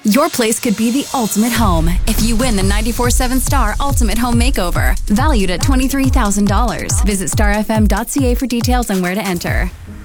Your place could be the ultimate home if you win the 94-7 Star Ultimate Home Makeover, valued at $23,000. Visit starfm.ca for details on where to enter.